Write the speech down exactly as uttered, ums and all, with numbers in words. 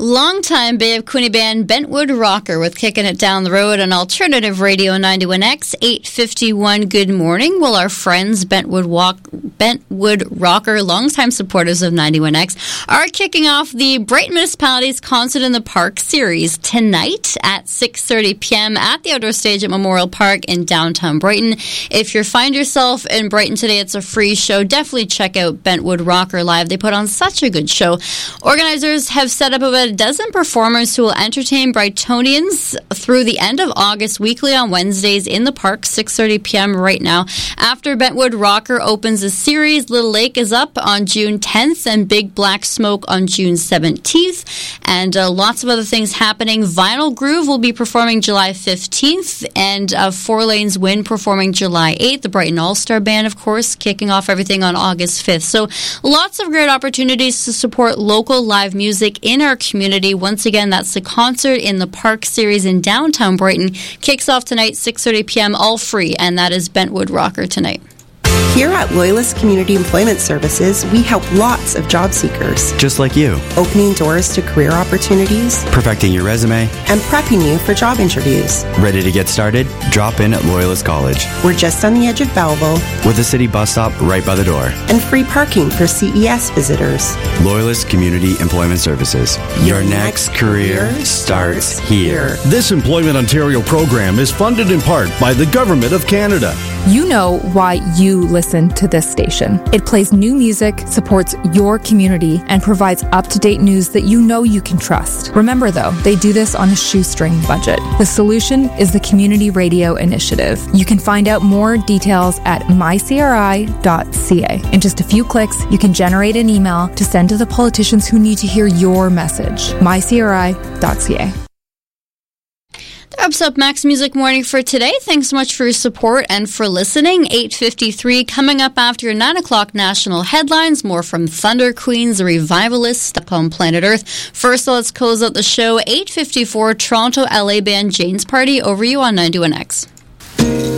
Longtime Bay of Quinte band Bentwood Rocker with Kicking It Down the Road on Alternative Radio ninety-one X, eight fifty-one. Good morning. Well, our friends Bentwood, Walk, Bentwood Rocker, longtime supporters of ninety-one X, are kicking off the Brighton Municipality's Concert in the Park series tonight at six thirty p.m. at the outdoor stage at Memorial Park in downtown Brighton. If you find yourself in Brighton today, it's a free show. Definitely check out Bentwood Rocker live. They put on such a good show. Organizers have set up about a dozen performers who will entertain Brightonians through the end of August, weekly on Wednesdays in the park, six thirty p.m. right now. After Bentwood Rocker opens the series, Little Lake is up on June tenth and Big Black Smoke on June seventeenth. And uh, lots of other things happening. Vinyl Groove will be performing July fifteenth and uh, Four Lanes Wind performing July eighth. The Brighton All-Star Band, of course, kicking off everything on August fifth. So lots of great opportunities to support local live music in our community. Once again, that's the Concert in the Park series in downtown Brighton. Kicks off tonight, six thirty p.m., all free, and that is Bentwood Rocker tonight. Here at Loyalist Community Employment Services, we help lots of job seekers. Just like you. Opening doors to career opportunities. Perfecting your resume. And prepping you for job interviews. Ready to get started? Drop in at Loyalist College. We're just on the edge of Belleville. With a city bus stop right by the door. And free parking for C E S visitors. Loyalist Community Employment Services. Your, your next, next career, career starts here. This Employment Ontario program is funded in part by the Government of Canada. You know why you listen to this station. It plays new music, supports your community, and provides up-to-date news that you know you can trust. Remember, though, they do this on a shoestring budget. The solution is the Community Radio Initiative. You can find out more details at my c r i dot c a. In just a few clicks, you can generate an email to send to the politicians who need to hear your message. my c r i dot c a. That wraps up Max Music Morning for today. Thanks so much for your support and for listening. eight fifty-three coming up after your nine o'clock national headlines. More from Thunder Queens, the Revivalists up on Planet Earth. First, let's close out the show. eight fifty-four Toronto L A band Jane's Party over you on ninety-one X.